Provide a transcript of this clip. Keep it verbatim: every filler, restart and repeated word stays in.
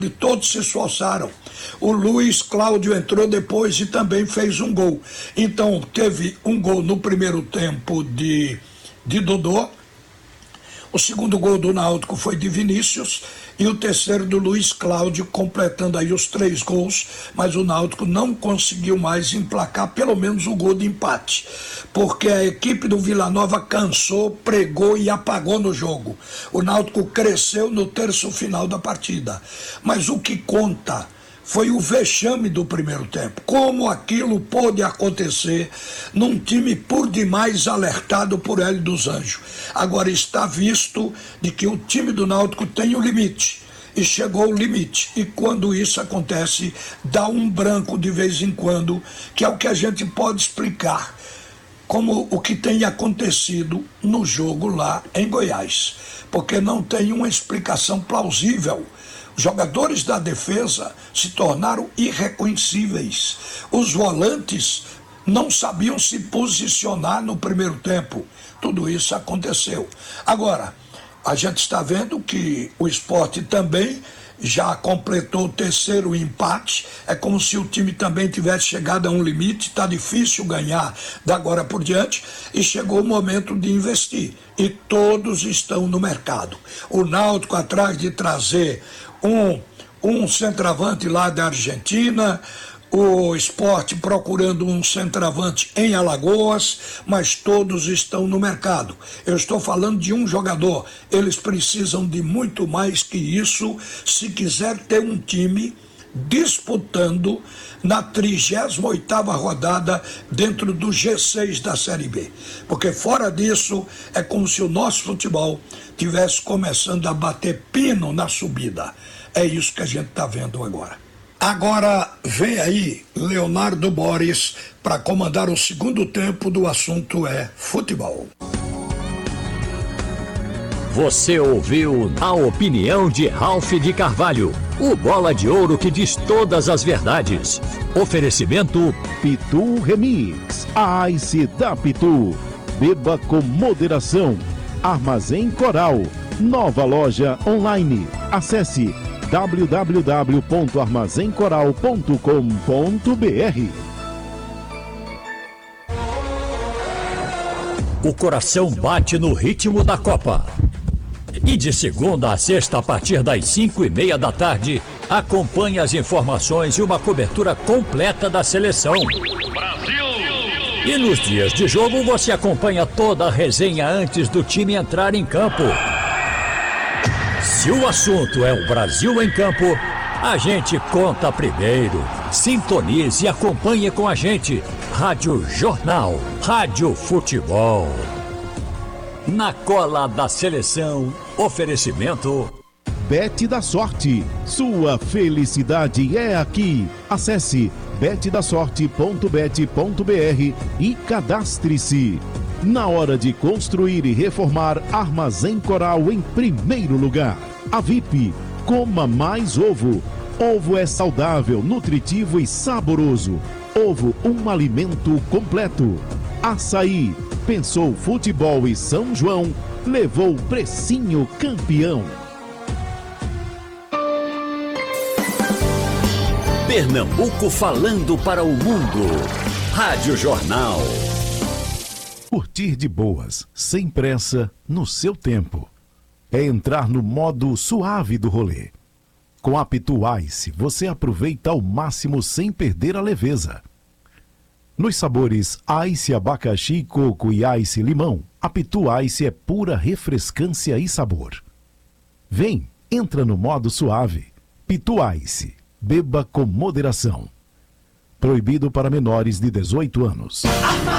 e todos se esforçaram. O Luiz Cláudio entrou depois e também fez um gol. Então teve um gol no primeiro tempo de, de Dodô. O segundo gol do Náutico foi de Vinícius e o terceiro do Luiz Cláudio, completando aí os três gols, mas o Náutico não conseguiu mais emplacar pelo menos o gol de empate, porque a equipe do Vila Nova cansou, pregou e apagou no jogo. O Náutico cresceu no terço final da partida, mas o que conta foi o vexame do primeiro tempo. Como aquilo pôde acontecer num time por demais alertado por Hélio dos Anjos. Agora está visto de que o time do Náutico tem o limite. E chegou o limite. E quando isso acontece, dá um branco de vez em quando, que é o que a gente pode explicar como o que tem acontecido no jogo lá em Goiás. Porque não tem uma explicação plausível. Os jogadores da defesa se tornaram irreconhecíveis. Os volantes não sabiam se posicionar no primeiro tempo. Tudo isso aconteceu. Agora, a gente está vendo que o Sport também já completou o terceiro empate. É como se o time também tivesse chegado a um limite. Está difícil ganhar da agora por diante. E chegou o momento de investir. E todos estão no mercado. O Náutico atrás de trazer um, um centroavante lá da Argentina, o Sport procurando um centroavante em Alagoas, mas todos estão no mercado. Eu estou falando de um jogador, eles precisam de muito mais que isso se quiser ter um time disputando na trigésima oitava rodada dentro do G seis da Série B. Porque fora disso, é como se o nosso futebol tivesse começando a bater pino na subida. É isso que a gente está vendo agora. Agora vem aí Leonardo Boris para comandar o segundo tempo do assunto é futebol. Você ouviu a opinião de Ralph de Carvalho, o bola de ouro que diz todas as verdades. Oferecimento Pitu Remix, a Ice da Pitu. Beba com moderação. Armazém Coral, nova loja online. Acesse w w w ponto armazém coral ponto com ponto b r. O coração bate no ritmo da Copa. E de segunda a sexta, a partir das cinco e meia da tarde, acompanhe as informações e uma cobertura completa da seleção. Brasil! E nos dias de jogo, você acompanha toda a resenha antes do time entrar em campo. Se o assunto é o Brasil em campo, a gente conta primeiro. Sintonize e acompanhe com a gente. Rádio Jornal, Rádio Futebol. Na cola da seleção, oferecimento Bet da Sorte, sua felicidade é aqui. Acesse bet da sorte ponto bet ponto b r e cadastre-se. Na hora de construir e reformar, Armazém Coral em primeiro lugar. A V I P, coma mais ovo. Ovo é saudável, nutritivo e saboroso. Ovo, um alimento completo. Açaí, pensou futebol e São João, levou precinho campeão. Pernambuco falando para o mundo. Rádio Jornal. Curtir de boas, sem pressa, no seu tempo. É entrar no modo suave do rolê. Com a Pitu Ice, você aproveita ao máximo sem perder a leveza. Nos sabores Ice abacaxi, coco e Ice limão, a Pitu Ice é pura refrescância e sabor. Vem, entra no modo suave. Pitu Ice, beba com moderação. Proibido para menores de dezoito anos.